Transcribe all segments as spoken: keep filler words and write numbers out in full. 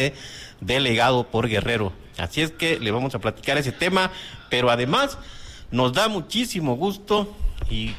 delegado por Guerrero. Así es que le vamos a platicar ese tema, pero además nos da muchísimo gusto y,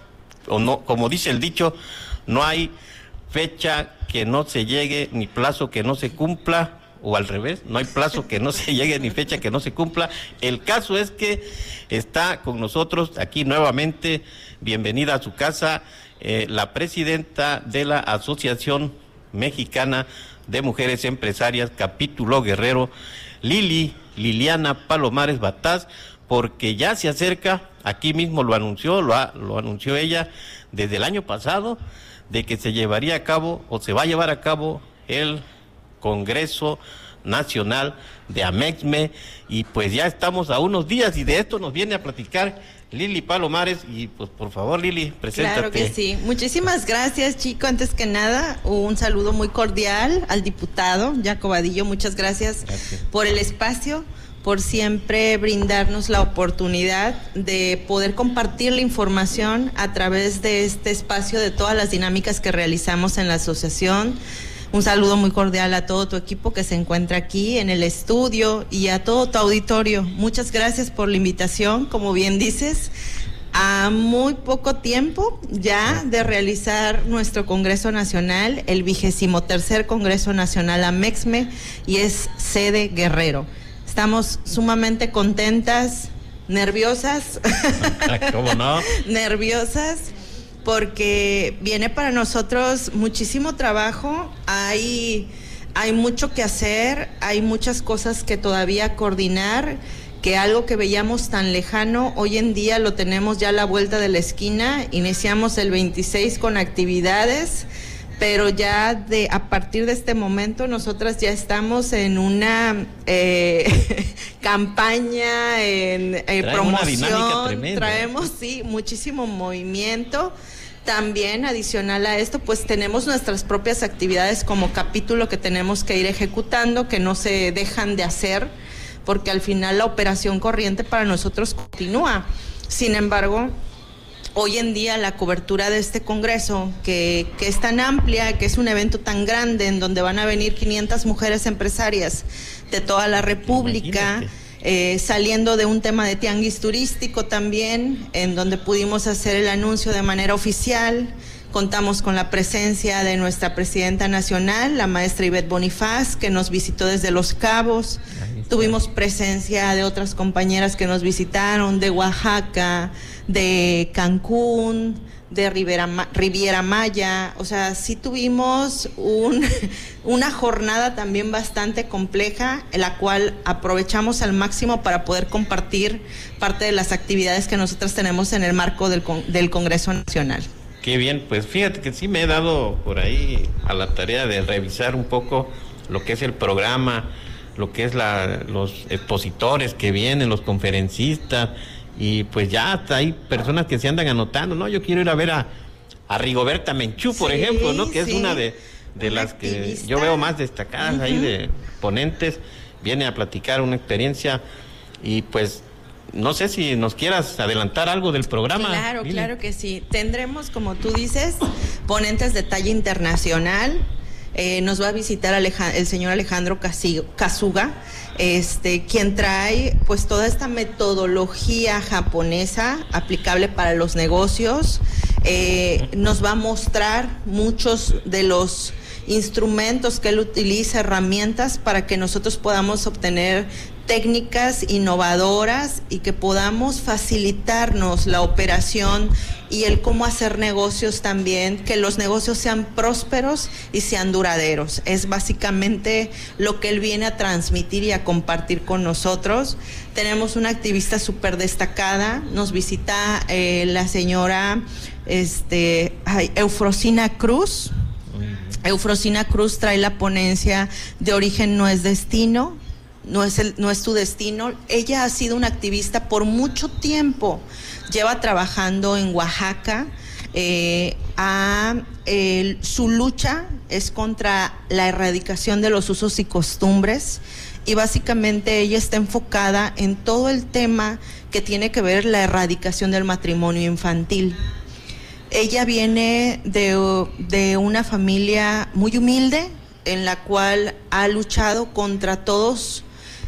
o no, como dice el dicho, no hay fecha que no se llegue ni plazo que no se cumpla, o al revés, no hay plazo que no se llegue ni fecha que no se cumpla. El caso es que está con nosotros aquí nuevamente, bienvenida a su casa, eh, la presidenta de la Asociación Mexicana de Mujeres Empresarias, capítulo Guerrero, Lili, Liliana Palomares Bataz, porque ya se acerca, aquí mismo lo anunció, lo, ha, lo anunció ella desde el año pasado, de que se llevaría a cabo, o se va a llevar a cabo, el Congreso Nacional de AMEXME, y pues ya estamos a unos días, y de esto nos viene a platicar Lili Palomares, y pues por favor, Lili, preséntate. Claro que sí, muchísimas gracias, Chico. Antes que nada, un saludo muy cordial al diputado Jaco Vadillo, muchas gracias, gracias por el espacio, por siempre brindarnos la oportunidad de poder compartir la información a través de este espacio, de todas las dinámicas que realizamos en la asociación. Un saludo muy cordial a todo tu equipo que se encuentra aquí en el estudio y a todo tu auditorio. Muchas gracias por la invitación, como bien dices, a muy poco tiempo ya de realizar nuestro Congreso Nacional, el vigésimo tercer Congreso Nacional AMEXME, y es sede Guerrero. Estamos sumamente contentas, nerviosas. ¿Cómo no? Nerviosas, porque viene para nosotros muchísimo trabajo, hay, hay mucho que hacer, hay muchas cosas que todavía coordinar, que algo que veíamos tan lejano, hoy en día lo tenemos ya a la vuelta de la esquina. Iniciamos el veintiséis con actividades, pero ya de a partir de este momento nosotras ya estamos en una eh, campaña, en eh, promoción, traemos sí muchísimo movimiento. También adicional a esto, pues tenemos nuestras propias actividades como capítulo que tenemos que ir ejecutando, que no se dejan de hacer, porque al final la operación corriente para nosotros continúa. Sin embargo, hoy en día la cobertura de este congreso, que, que es tan amplia, que es un evento tan grande, en donde van a venir quinientas mujeres empresarias de toda la República, eh, saliendo de un tema de tianguis turístico también, en donde pudimos hacer el anuncio de manera oficial. Contamos con la presencia de nuestra presidenta nacional, la maestra Ivette Bonifaz, que nos visitó desde Los Cabos. Tuvimos presencia de otras compañeras que nos visitaron, de Oaxaca, de Cancún, de Riviera, Riviera Maya. O sea, sí tuvimos un, una jornada también bastante compleja, en la cual aprovechamos al máximo para poder compartir parte de las actividades que nosotros tenemos en el marco del, del Congreso Nacional. Qué bien, pues fíjate que sí me he dado por ahí a la tarea de revisar un poco lo que es el programa, lo que es la, los expositores que vienen, los conferencistas, y pues ya hasta hay personas que se andan anotando, ¿no? Yo quiero ir a ver a, a Rigoberta Menchú, por sí, ejemplo, ¿no? Que sí, es una de, de las activista. Que yo veo más destacadas uh-huh. ahí de ponentes, viene a platicar una experiencia, y pues no sé si nos quieras adelantar algo del programa. Claro, Dile. Claro que sí. Tendremos, como tú dices, ponentes de talla internacional. Eh, nos va a visitar Alej- el señor Alejandro Kasuga, este, quien trae pues toda esta metodología japonesa aplicable para los negocios. Eh, nos va a mostrar muchos de los instrumentos que él utiliza, herramientas para que nosotros podamos obtener técnicas innovadoras y que podamos facilitarnos la operación y el cómo hacer negocios también, que los negocios sean prósperos y sean duraderos. Es básicamente lo que él viene a transmitir y a compartir con nosotros. Tenemos una activista súper destacada, nos visita eh, la señora este, ay, Eufrosina Cruz. Eufrosina Cruz trae la ponencia de Origen no es destino. No es, el, no es tu destino. Ella ha sido una activista por mucho tiempo, lleva trabajando en Oaxaca, eh, a, eh, su lucha es contra la erradicación de los usos y costumbres, y básicamente ella está enfocada en todo el tema que tiene que ver la erradicación del matrimonio infantil. Ella viene de, de una familia muy humilde. en la cual ha luchado contra todos,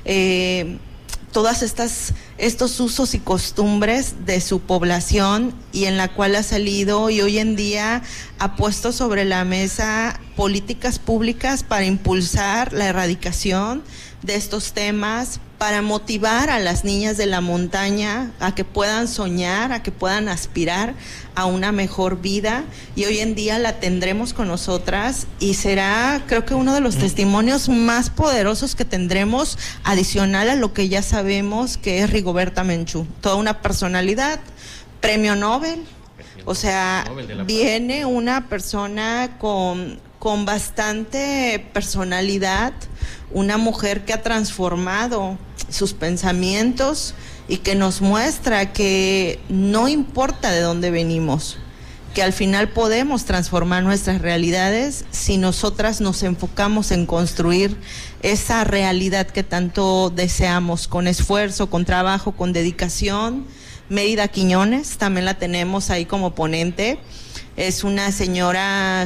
eh, todas estas estos usos y costumbres de su población, y en la cual ha salido y hoy en día ha puesto sobre la mesa políticas públicas para impulsar la erradicación de estos temas, para motivar a las niñas de la montaña a que puedan soñar, a que puedan aspirar a una mejor vida, y hoy en día la tendremos con nosotras y será, creo que uno de los mm. testimonios más poderosos que tendremos, adicional a lo que ya sabemos que es Rigoberta Menchú, toda una personalidad, premio Nobel, o sea, viene una persona con, con bastante personalidad, una mujer que ha transformado sus pensamientos y que nos muestra que no importa de dónde venimos, que al final podemos transformar nuestras realidades si nosotras nos enfocamos en construir esa realidad que tanto deseamos, con esfuerzo, con trabajo, con dedicación. Mérida Quiñones también la tenemos ahí como ponente, es una señora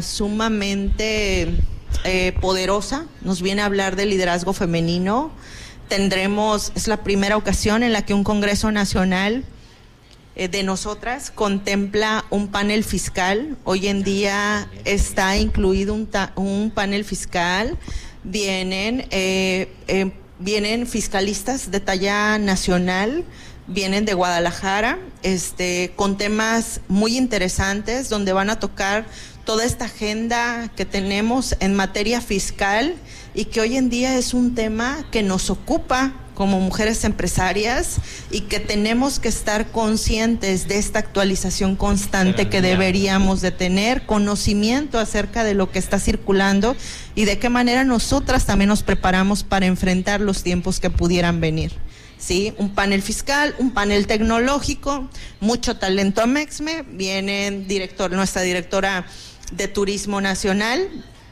sumamente eh, poderosa, nos viene a hablar de liderazgo femenino. Tendremos, es la primera ocasión en la que un Congreso Nacional eh, de nosotras contempla un panel fiscal. Hoy en día está incluido un, ta, un panel fiscal, vienen, eh, eh, vienen fiscalistas de talla nacional, vienen de Guadalajara, este, con temas muy interesantes, donde van a tocar toda esta agenda que tenemos en materia fiscal y que hoy en día es un tema que nos ocupa como mujeres empresarias y que tenemos que estar conscientes de esta actualización constante que deberíamos de tener, conocimiento acerca de lo que está circulando y de qué manera nosotras también nos preparamos para enfrentar los tiempos que pudieran venir. Sí, un panel fiscal, un panel tecnológico, mucho talento a Mexme, viene director, nuestra directora de Turismo Nacional,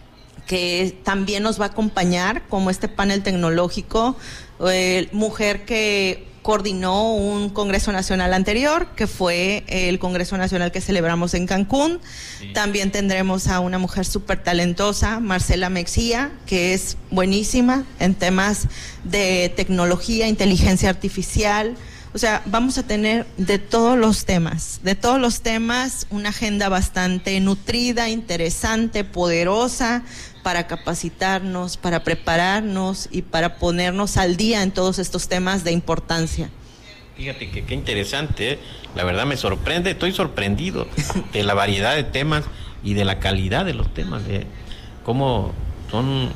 que también nos va a acompañar como este panel tecnológico, eh, mujer que coordinó un Congreso Nacional anterior, que fue el Congreso Nacional que celebramos en Cancún. Sí. También tendremos a una mujer súper talentosa, Marcela Mexía, que es buenísima en temas de tecnología, inteligencia artificial. O sea, vamos a tener de todos los temas, de todos los temas, una agenda bastante nutrida, interesante, poderosa, para capacitarnos, para prepararnos y para ponernos al día en todos estos temas de importancia. Fíjate que qué interesante, ¿eh? La verdad me sorprende, estoy sorprendido de la variedad de temas y de la calidad de los temas, de cómo son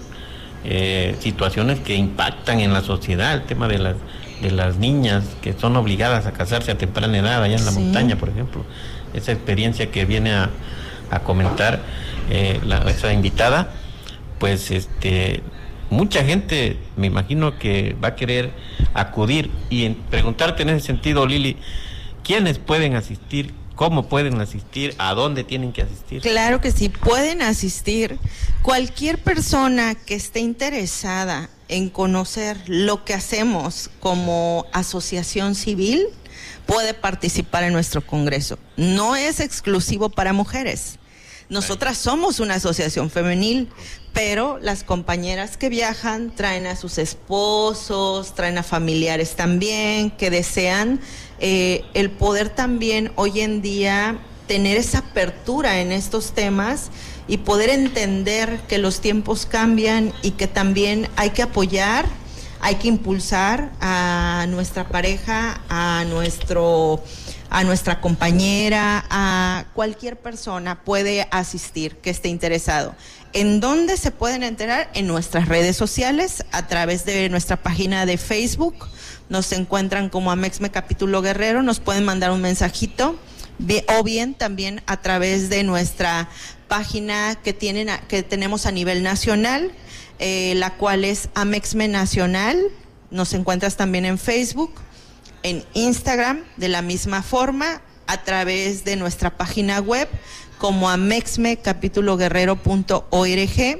eh, situaciones que impactan en la sociedad, el tema de las de las niñas que son obligadas a casarse a temprana edad allá en la sí. montaña, por ejemplo, esa experiencia que viene a, a comentar eh, la, esa invitada, pues este mucha gente me imagino que va a querer acudir y en, preguntarte en ese sentido, Lili, ¿quiénes pueden asistir? ¿Cómo pueden asistir? ¿A dónde tienen que asistir? Claro que sí, pueden asistir. Cualquier persona que esté interesada en conocer lo que hacemos como asociación civil puede participar en nuestro congreso. No es exclusivo para mujeres. Nosotras somos una asociación femenil, pero las compañeras que viajan traen a sus esposos, traen a familiares también, que desean eh, el poder también hoy en día tener esa apertura en estos temas y poder entender que los tiempos cambian y que también hay que apoyar, hay que impulsar a nuestra pareja, a nuestro... a nuestra compañera, a cualquier persona puede asistir que esté interesado. ¿En dónde se pueden enterar? En nuestras redes sociales, a través de nuestra página de Facebook, nos encuentran como Amexme Capítulo Guerrero, nos pueden mandar un mensajito, o bien también a través de nuestra página que, tienen, que tenemos a nivel nacional, eh, la cual es Amexme Nacional, nos encuentras también en Facebook, en Instagram, de la misma forma, a través de nuestra página web, como amexme capítulo guerrero punto org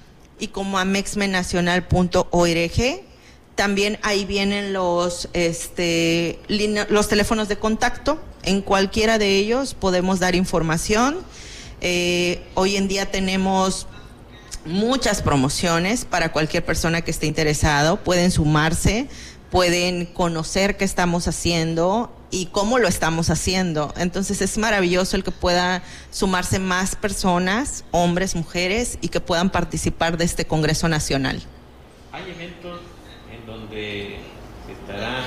y como amexme nacional punto org. También ahí vienen los, este, los teléfonos de contacto. En cualquiera de ellos podemos dar información. Eh, hoy en día tenemos muchas promociones para cualquier persona que esté interesado. Pueden sumarse, pueden conocer qué estamos haciendo y cómo lo estamos haciendo. Entonces es maravilloso el que pueda sumarse más personas, hombres, mujeres, y que puedan participar de este Congreso Nacional. Hay eventos en donde se estará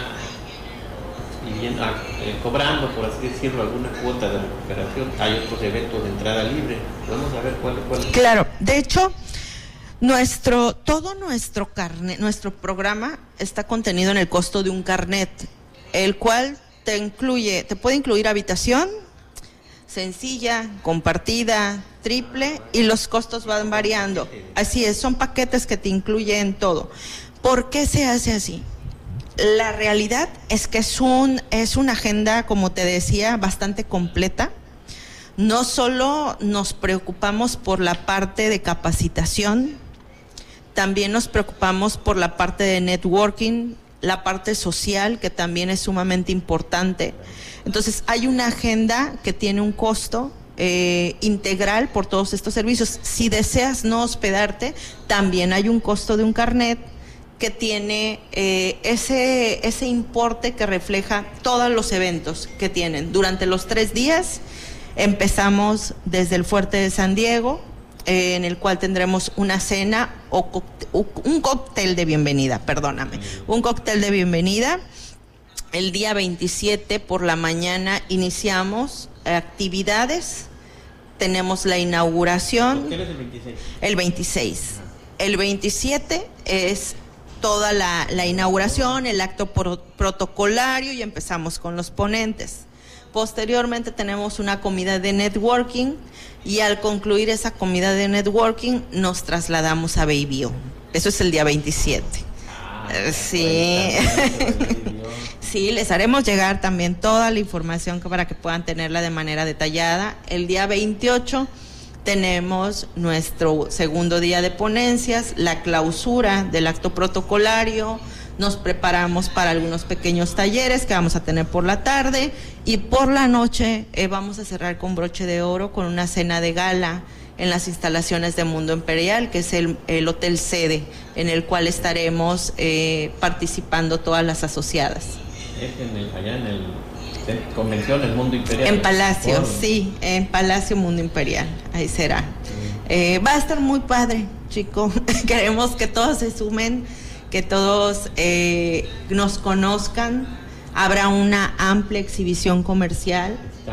pidiendo, ah, eh, cobrando, por así decirlo, alguna cuota de recuperación. Hay otros eventos de entrada libre. Podemos saber cuál, cuál. Claro, de hecho, nuestro, todo nuestro carnet, nuestro programa está contenido en el costo de un carnet, el cual te incluye, te puede incluir habitación sencilla, compartida, triple, y los costos van variando. Así es, son paquetes que te incluyen todo. ¿Por qué se hace así? La realidad es que es un, es una agenda, como te decía, bastante completa. No solo nos preocupamos por la parte de capacitación, también nos preocupamos por la parte de networking, la parte social, que también es sumamente importante. Entonces hay una agenda que tiene un costo eh, integral por todos estos servicios. Si deseas no hospedarte, también hay un costo de un carnet que tiene eh, ese, ese importe que refleja todos los eventos que tienen. Durante los tres días empezamos desde el Fuerte de San Diego, eh, en el cual tendremos una cena o cóctel, un cóctel de bienvenida, perdóname, un cóctel de bienvenida. El día veintisiete por la mañana iniciamos actividades, tenemos la inauguración. ¿Qué es el veintiséis? El veintiséis. El veintisiete es toda la, la inauguración, el acto pro, protocolario, y empezamos con los ponentes. Posteriormente tenemos una comida de networking, y al concluir esa comida de networking nos trasladamos a Baby-O. Eso es el día veintisiete. Ah, sí. Sí, les haremos llegar también toda la información para que puedan tenerla de manera detallada. El día veintiocho tenemos nuestro segundo día de ponencias, la clausura del acto protocolario. Nos preparamos para algunos pequeños talleres que vamos a tener por la tarde, y por la noche eh, vamos a cerrar con broche de oro con una cena de gala en las instalaciones de Mundo Imperial, que es el, el hotel sede en el cual estaremos eh, participando todas las asociadas. ¿Es en el, allá en el convención, el Mundo Imperial? En Palacio, sí, en Palacio Mundo Imperial, ahí será. Eh, va a estar muy padre, chico. Queremos que todos se sumen, que todos eh, nos conozcan. Habrá una amplia exhibición comercial,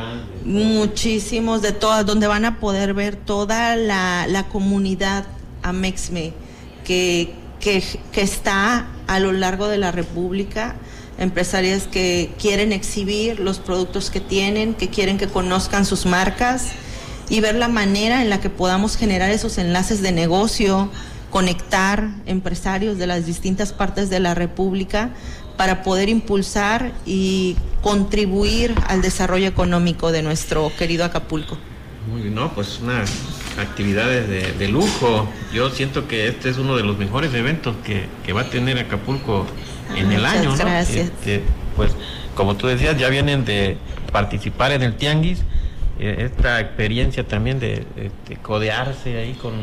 muchísimos de todas, donde van a poder ver toda la, la comunidad Amexme que, que, que está a lo largo de la República, empresarias que quieren exhibir los productos que tienen, que quieren que conozcan sus marcas, y ver la manera en la que podamos generar esos enlaces de negocio, conectar empresarios de las distintas partes de la República para poder impulsar y contribuir al desarrollo económico de nuestro querido Acapulco. Muy bien, no, pues una actividades de, de lujo. Yo siento que este es uno de los mejores eventos que, que va a tener Acapulco en el año, ¿no? Gracias. Este, pues, como tú decías, ya vienen de participar en el Tianguis, eh, esta experiencia también de, de, de codearse ahí con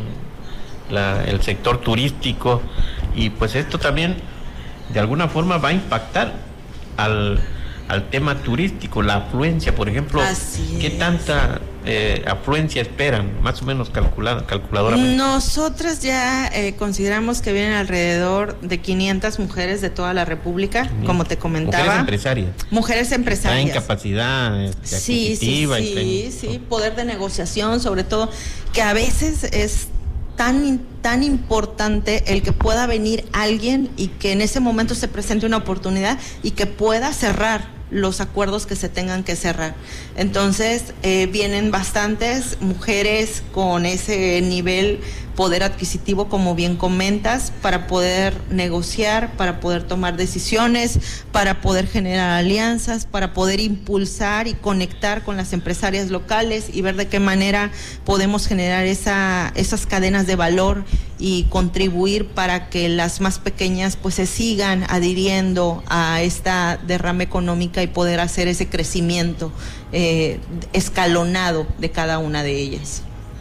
la, el sector turístico, y pues esto también de alguna forma va a impactar al, al tema turístico, la afluencia, por ejemplo. Así ¿Qué es. tanta eh, afluencia esperan, más o menos calculada, calculadoramente? Nosotras ya eh, consideramos que vienen alrededor de quinientas mujeres de toda la República, Bien. Como te comentaba. Mujeres empresarias. Mujeres empresarias. Está en capacidad este, Sí, sí, adquisitiva. sí, y ten- sí, poder de negociación, sobre todo, que a veces es tan, tan importante el que pueda venir alguien y que en ese momento se presente una oportunidad y que pueda cerrar los acuerdos que se tengan que cerrar. Entonces, eh, vienen bastantes mujeres con ese nivel poder adquisitivo, como bien comentas, para poder negociar, para poder tomar decisiones, para poder generar alianzas, para poder impulsar y conectar con las empresarias locales y ver de qué manera podemos generar esa, esas cadenas de valor y contribuir para que las más pequeñas pues se sigan adhiriendo a esta derrama económica y poder hacer ese crecimiento eh, escalonado de cada una de ellas.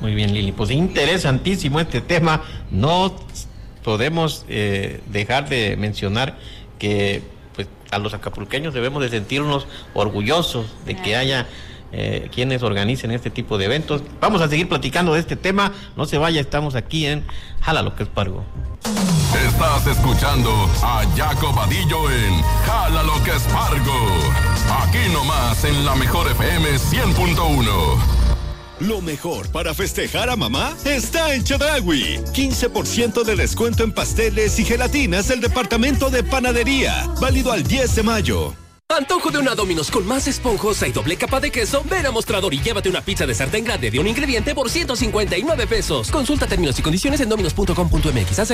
Muy bien, Lili. Pues interesantísimo este tema. No podemos eh, dejar de mencionar que pues a los acapulqueños debemos de sentirnos orgullosos de que haya eh, quienes organicen este tipo de eventos. Vamos a seguir platicando de este tema. No se vaya, estamos aquí en Jala lo que es Pargo. Estás escuchando a Jaco Vadillo en Jala lo que es Pargo. Aquí nomás en la mejor F M cien punto uno. Lo mejor para festejar a mamá está en Chedraui. quince por ciento de descuento en pasteles y gelatinas del departamento de panadería. Válido al diez de mayo. Antojo de una Domino's con más esponjosa y doble capa de queso. Ven a Mostrador y llévate una pizza de sartén grande de un ingrediente por ciento cincuenta y nueve pesos. Consulta términos y condiciones en dominos punto com punto m x.